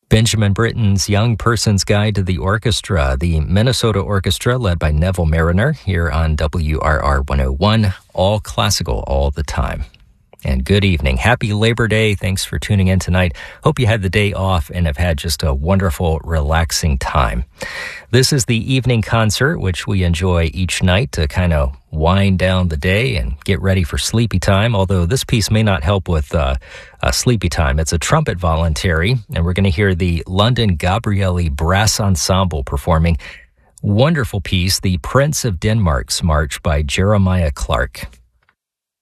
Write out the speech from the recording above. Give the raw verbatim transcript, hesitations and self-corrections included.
Benjamin Britten's Young Person's Guide to the Orchestra, the Minnesota Orchestra led by Neville Mariner here on W R R one oh one, all classical all the time. And good evening. Happy Labor Day. Thanks for tuning in tonight. Hope you had the day off and have had just a wonderful, relaxing time. This is the evening concert, which we enjoy each night to kind of wind down the day and get ready for sleepy time, although this piece may not help with uh, uh, sleepy time. It's a trumpet voluntary, and we're going to hear the London Gabrieli Brass Ensemble performing wonderful piece, The Prince of Denmark's March by Jeremiah Clark.